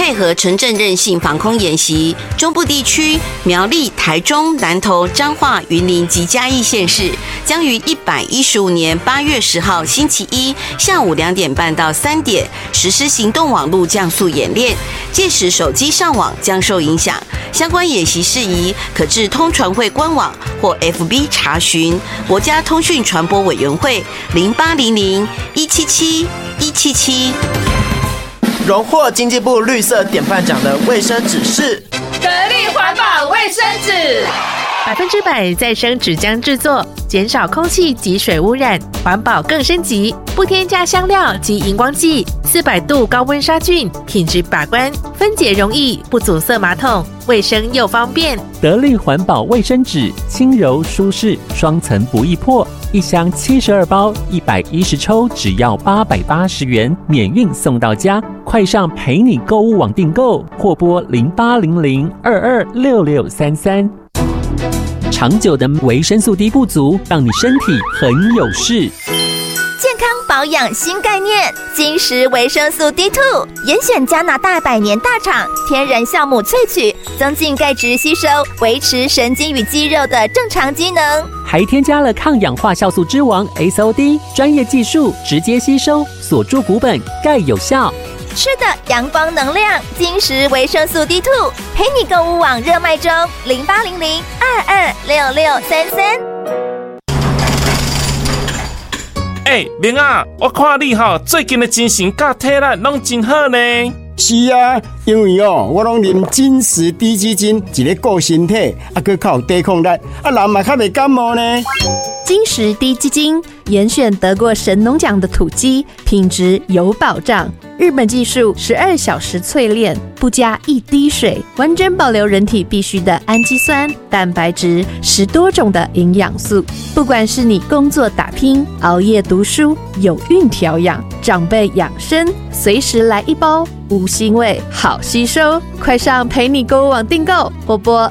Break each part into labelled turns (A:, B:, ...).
A: 配合城镇韧性防空演习，中部地区苗栗、台中、南投、彰化、云林及嘉义县市将于115年8月10号星期一下午2点半到3点实施行动网络降速演练，届时手机上网将受影响。相关演习事宜可至通传会官网或 FB 查询国家通讯传播委员会0800-177-177。
B: 荣获经济部绿色典范奖的卫生纸是
C: 得力环保卫生纸
D: ，100%再生纸浆制作，减少空气及水污染，环保更升级，不添加香料及荧光剂，400度高温杀菌，品质把关，分解容易，不阻塞马桶，卫生又方便。
E: 得力环保卫生纸，轻柔舒适，双层不易破，一箱72包，110抽，只要880元，免运送到家。快上陪你购物网订购，或拨0800226633。长久的维生素 D 不足，让你身体很有事。
F: 健康保养新概念，金石维生素 D2， 严选加拿大100年大厂天然酵母萃取，增进钙质吸收，维持神经与肌肉的正常机能，
E: 还添加了抗氧化酵素之王 SOD， 专业技术直接吸收，锁住骨本，钙有效。
F: 吃的阳光能量，金石维生素 D2， 陪你购物网热卖中，0800226633。
G: 明啊，我看你最近的精神甲体力拢真好呢。
H: 是啊，因为我拢啉金石低基金，一个顾身体，还靠抵抗力，人嘛较袂感冒呢。
I: 金石低基金严选得过神农奖的土鸡，品质有保障。日本技术12小时淬炼，不加一滴水，完整保留人体必需的氨基酸、蛋白质，10多种的营养素。不管是你工作打拼、熬夜读书、有孕调养、长辈养生，随时来一包，无腥味，好吸收。快上陪你购物网订购，或拨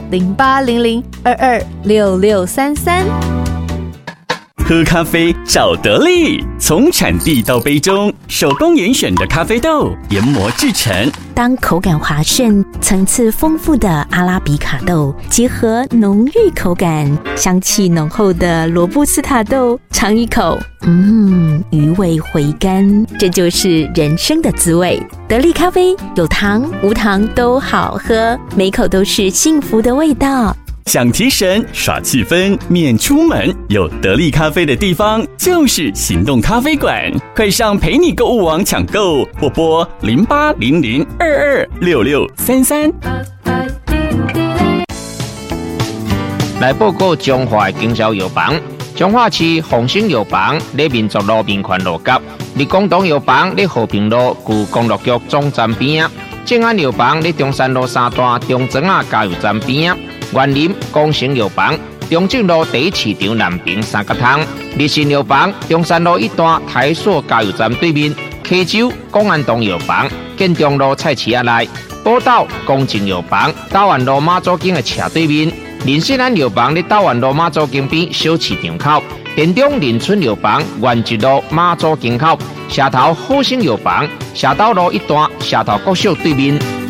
I: 0800226633。
J: 喝咖啡找得力，从产地到杯中，手工严选的咖啡豆研磨制成。
K: 当口感滑顺、层次丰富的阿拉比卡豆结合浓郁口感、香气浓厚的罗布斯塔豆，尝一口，余味回甘，这就是人生的滋味。得力咖啡有糖无糖都好喝，每口都是幸福的味道。
J: 想提神耍气氛免出门，有得力咖啡的地方就是行动咖啡馆。快上陪你购物网抢购，或拨0800226633。
L: 来报告中华的经销药房，彰化市丰兴药房在民族路民权路角，立功堂药房在和平路旧公路局总站边，正安药房在中山路3段中庄加油站边。园林光成药房，中正路第一市场南平3角通；日新药房，中山路1段台塑加油站对面；溪州公安东药房，建中路菜市仔内；宝岛公正药房，台湾路马祖径的斜对面；林信安药房在台湾路马祖径边小市场口；田中林村药房，原一路马祖径口；社头好生药房，社头路1段社头国小对面。